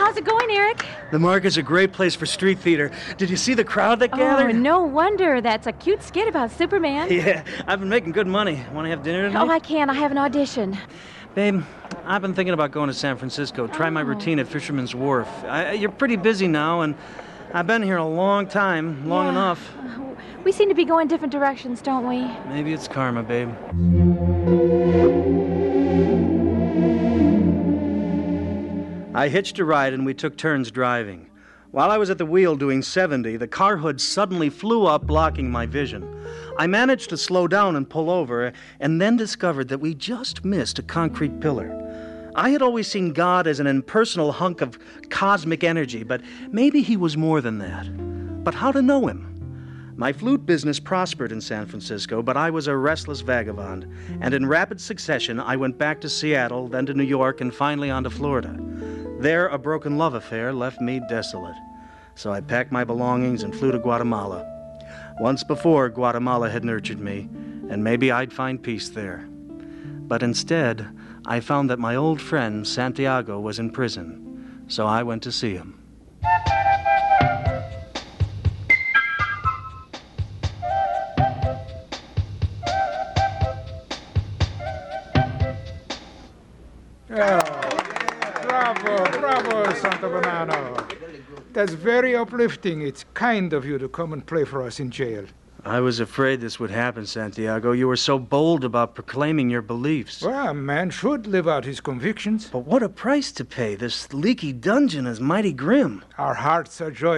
How's it going, Eric? The Market's a great place for street theater. Did you see the crowd that gathered? Oh, no wonder. That's a cute skit about Superman. Yeah, I've been making good money. Want to have dinner tonight? Oh, I can't. I have an audition. Babe, I've been thinking about going to San Francisco. Try my routine at Fisherman's Wharf. You're pretty busy now, and I've been here a long time, long enough. We seem to be going different directions, don't we? Maybe it's karma, babe. I hitched a ride and we took turns driving. While I was at the wheel doing 70, the car hood suddenly flew up, blocking my vision. I managed to slow down and pull over, and then discovered that we just missed a concrete pillar. I had always seen God as an impersonal hunk of cosmic energy, but maybe he was more than that. But how to know him? My flute business prospered in San Francisco, but I was a restless vagabond, and in rapid succession I went back to Seattle, then to New York, and finally on to Florida. There, a broken love affair left me desolate. So I packed my belongings and flew to Guatemala. Once before, Guatemala had nurtured me, and maybe I'd find peace there. But instead, I found that my old friend Santiago was in prison, so I went to see him. Bravo, Santabanano. That's very uplifting. It's kind of you to come and play for us in jail. I was afraid this would happen, Santiago. You were so bold about proclaiming your beliefs. Well, a man should live out his convictions. But what a price to pay. This leaky dungeon is mighty grim. Our hearts are joyous.